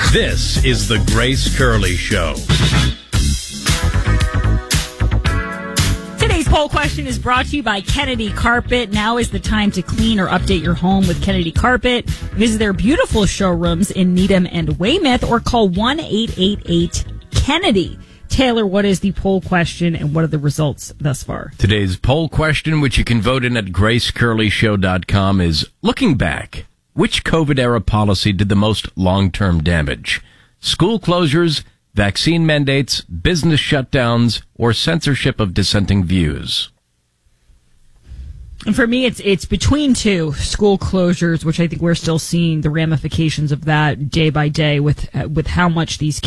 This is the Grace Curley Show. Today's poll question is brought to you by Kennedy Carpet. Now is the time to clean or update your home with Kennedy Carpet. Visit their beautiful showrooms in Needham and Weymouth or call 1-888-KENNEDY. Taylor, what is the poll question and what are the results thus far? Today's poll question, which you can vote in at gracecurleyshow.com, is looking back, which COVID-era policy did the most long-term damage? School closures, vaccine mandates, business shutdowns, or censorship of dissenting views? And for me, it's between two: school closures, which I think we're still seeing the ramifications of that day by day with how much these